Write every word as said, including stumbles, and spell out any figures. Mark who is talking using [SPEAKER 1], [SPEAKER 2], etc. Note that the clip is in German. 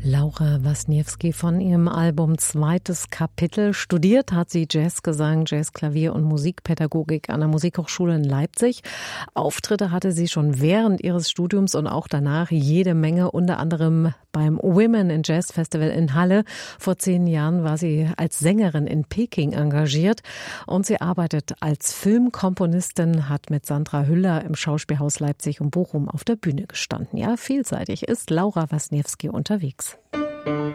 [SPEAKER 1] Laura Wasniewski von ihrem Album Zweites Kapitel. Studiert hat sie Jazzgesang, Jazzklavier und Musikpädagogik an der Musikhochschule in Leipzig. Auftritte hatte sie schon während ihres Studiums und auch danach jede Menge, unter anderem beim Women in Jazz Festival in Halle. Vor zehn Jahren war sie als Sängerin in Peking engagiert und sie arbeitet als Filmkomponistin, hat mit Sandra Hüller im Schauspielhaus Leipzig und Bochum auf der Bühne gestanden. Ja, vielseitig ist Laura Wasniewski unterwegs.